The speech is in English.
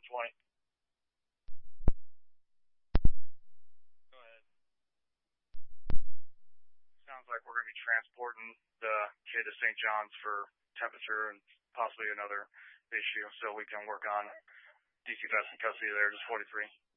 20. Go ahead. Sounds like we're going to be transporting the kid to St. John's for temperature and possibly another issue, so we can work on DC Best in custody there, just 43.